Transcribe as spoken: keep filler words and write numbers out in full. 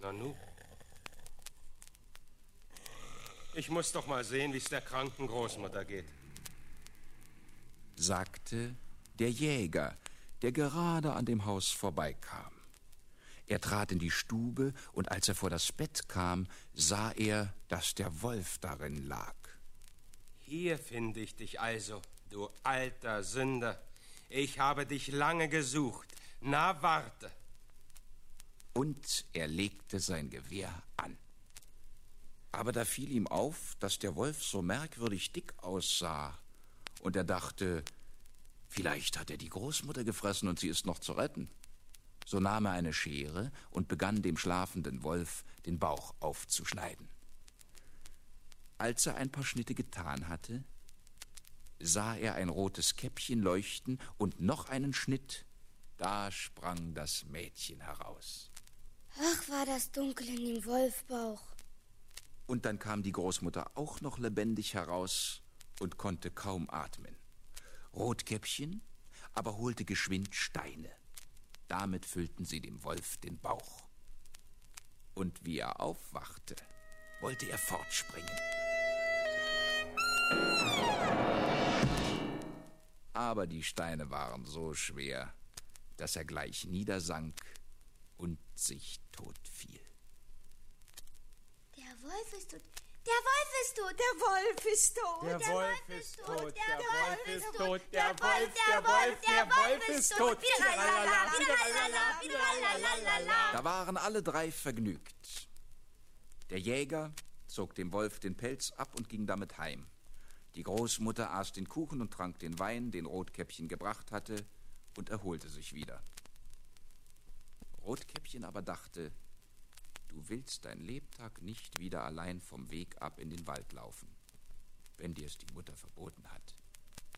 Nanu? Ich muss doch mal sehen, wie es der kranken Großmutter geht, sagte der Jäger, der gerade an dem Haus vorbeikam. Er trat in die Stube, und als er vor das Bett kam, sah er, dass der Wolf darin lag. Hier finde ich dich also, du alter Sünder. Ich habe dich lange gesucht. Na, warte. Und er legte sein Gewehr an. Aber da fiel ihm auf, dass der Wolf so merkwürdig dick aussah, und er dachte, vielleicht hat er die Großmutter gefressen und sie ist noch zu retten. So nahm er eine Schere und begann dem schlafenden Wolf den Bauch aufzuschneiden. Als er ein paar Schnitte getan hatte, sah er ein rotes Käppchen leuchten und noch einen Schnitt. Da sprang das Mädchen heraus. Ach, war das dunkel in dem Wolfbauch. Und dann kam die Großmutter auch noch lebendig heraus und konnte kaum atmen. Rotkäppchen aber holte geschwind Steine. Damit füllten sie dem Wolf den Bauch. Und wie er aufwachte, wollte er fortspringen. Aber die Steine waren so schwer, dass er gleich niedersank und sich tot fiel. Der Wolf ist tot. Der Wolf ist tot. Der Wolf ist tot. Der Wolf ist tot. Der Wolf ist tot. Der Wolf, der Wolf, der Wolf ist tot. Da waren alle drei vergnügt. Der Jäger zog dem Wolf den Pelz ab und ging damit heim. Die Großmutter aß den Kuchen und trank den Wein, den Rotkäppchen gebracht hatte, und erholte sich wieder. Rotkäppchen aber dachte, du willst dein Lebtag nicht wieder allein vom Weg ab in den Wald laufen, wenn dir es die Mutter verboten hat.